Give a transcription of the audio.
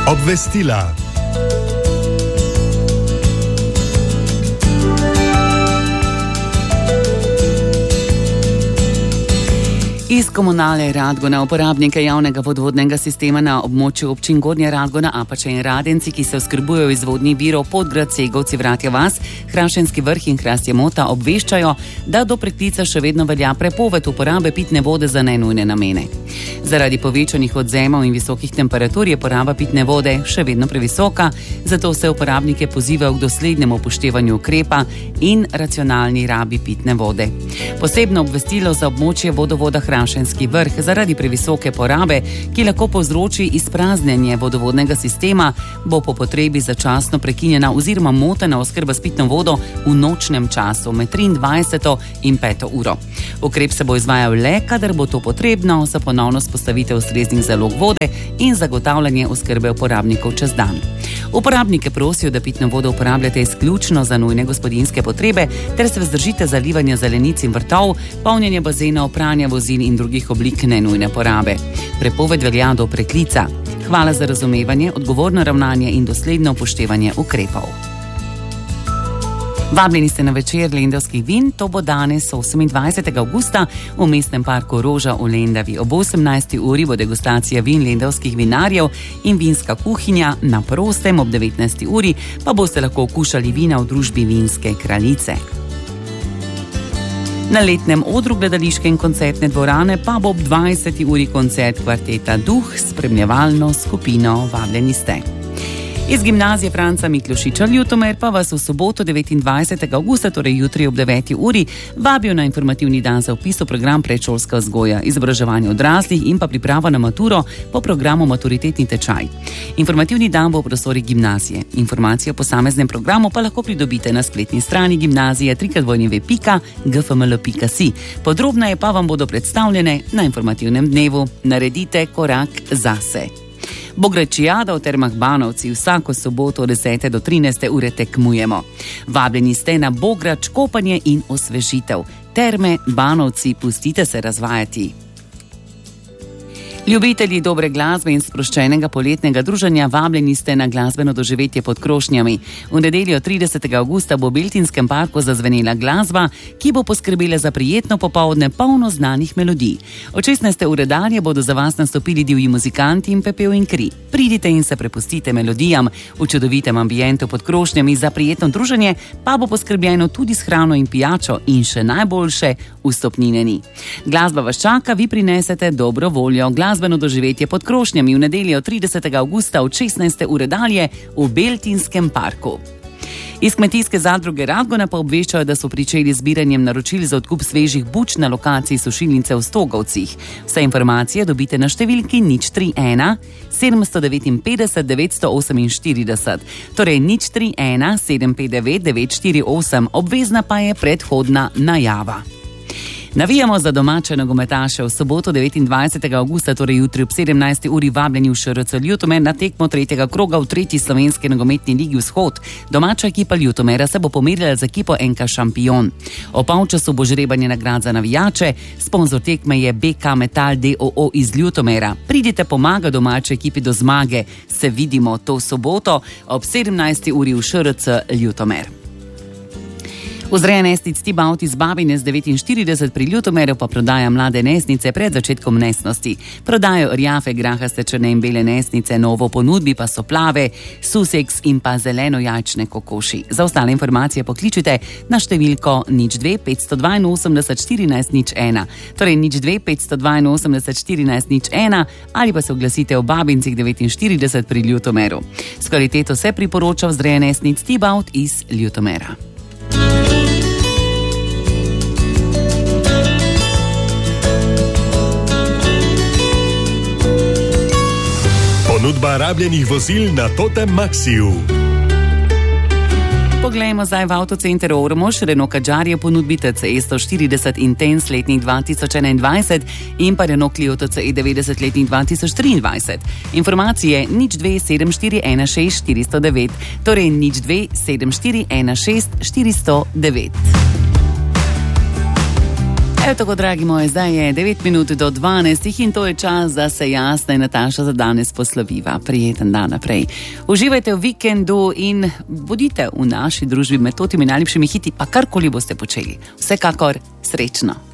Obvestila. Iz Komunale Radgona, uporabnike javnega vodovodnega sistema na območju občin Gornja Radgona, Apača in Radenci, ki se oskrbujejo iz vodnih virov Podgrad, Segovci, Vratja vas, Hrašenski vrh in Hrastje Mota, obveščajo, da do preklica še vedno velja prepoved uporabe pitne vode za nenujne namene. Zaradi povečanih odzemov in visokih temperatur je poraba pitne vode še vedno previsoka, zato se uporabnike pozivajo k doslednemu upoštevanju ukrepa in racionalni rabi pitne vode. Posebno obvestilo za območje vodovoda Hrašenski vrh zaradi previsoke porabe, ki lahko povzroči izpraznjenje vodovodnega sistema, bo po potrebi začasno prekinjena oziroma motena oskrba s pitno vodo v nočnem času med 23. in 5. uro. Ukrep se bo izvajal le, kadar bo to potrebno za ponovno vzpostavitev ustreznih zalog vode in zagotavljanje oskrbe uporabnikov čez dan. Uporabnike prosijo, da pitno vodo uporabljate izključno za nujne gospodinjske potrebe ter se vzdržite zalivanja zelenic in vrtov, polnjenja bazenov, pranja vozil in drugih oblik nenujne porabe. Prepoved velja do preklica. Hvala za razumevanje, odgovorno ravnanje in dosledno upoštevanje ukrepov. Vabljeni ste na večer lendavskih vin, to bo danes 28. avgusta v mestnem parku Roža v Lendavi. Ob 18. uri bo degustacija vin lendavskih vinarjev in vinska kuhinja na prostem, ob 19. uri pa boste lahko okušali vina v družbi vinske kraljice. Na letnem odru gledališke in koncertne dvorane pa bo ob 20. uri koncert kvarteta Duh s spremljevalno skupino. Vabljeni ste. Iz gimnazije Franca Miklošiča Ljutomer pa vas v soboto 29. avgusta, torej jutri ob 9. uri, vabijo na informativni dan za vpis v program predšolska vzgoja, izobraževanje odraslih in pa priprava na maturo po programu maturitetni tečaj. Informativni dan bo v prostorih gimnazije. Informacije o posameznem programu pa lahko pridobite na spletni strani gimnazije www.gfml.si. Podrobneje pa vam bodo predstavljene na informativnem dnevu. Naredite korak zase. Bogrečijada v Termah Banovci vsako soboto od 10. do 13. ure tekmujemo. Vabljeni ste na bograč, kopanje in osvežitev. Terme Banovci, pustite se razvajati. Ljubitelji dobre glasbe in sproščenega poletnega druženja, vabljeni ste na glasbeno doživetje pod Krošnjami. V nedeljo 30. avgusta bo v Beltinskem parku zazvenela glasba, ki bo poskrbela za prijetno popoldne polno znanih melodij. Od 16. ure dalje bodo za vas nastopili divji muzikanti in pepel in kri. Pridite in se prepustite melodijam. V čudovitem ambientu pod Krošnjami za prijetno druženje pa bo poskrbljeno tudi s hrano in pijačo in še najboljše, vstopnine ni. Glasba vas čaka, vi prinesete dobro voljo. Glasbeno doživetje pod Krošnjami v nedeljo 30. avgusta od 16. ure dalje v Beltinskem parku. Iz Kmetijske zadruge Radgona pa obveščajo, da so pričeli zbiranjem naročil za odkup svežih buč na lokaciji sušilnice v Stogovcih. Vse informacije dobite na številki 031 759 948, torej 031 759 948, obvezna pa je predhodna najava. Navijamo za domače nogometaše v soboto 29. avgusta, torej jutri ob 17. uri, vabljeni v ŠRC Ljutomer na tekmo 3. kroga v 3. slovenski nogometni ligi Vzhod. Domača ekipa Ljutomera se bo pomerila z ekipo NK Šampion. O polčasu bo žrebanje nagrad za navijače, sponzor tekme je BK Metal d.o.o. iz Ljutomera. Pridite pomaga domače ekipi do zmage. Se vidimo to soboto ob 17. uri v ŠRC Ljutomer. Vzreja nesnic Tibaut iz Babine z 49 pri Ljutomeru pa prodaja mlade nesnice pred začetkom nesnosti. Prodajo rjafe, grahaste, črne in bele nesnice, novo ponudbi pa so plave, suseks in pa zeleno jajčne kokoši. Za ostale informacije pokličite na številko 02 582 14 01, torej 02 582 14 01 ali pa se oglasite v Babincih 49 pri Ljutomeru. S kvaliteto se priporoča vzreja nesnic Tibaut iz Ljutomera. Ponudba rabljenih vozil na Totem Maxiju. Poglejmo zdaj v Avtocenter Ormož. Renault Kadjar je ponudbi TCE 140 Intense letnik 2021 in pa Renault Clio TCE 90 letnik 2023. Informacije 027416 409, torej 027416 409. Evo tako, dragi moji, zdaj je 9 minut do 12 in to je čas, da se Jasna in Nataša za danes posloviva. Prijeten dan naprej. Uživajte v vikendu in bodite v naši družbi med totimi najlepšimi hiti, pa karkoli boste počeli. Vsekakor srečno.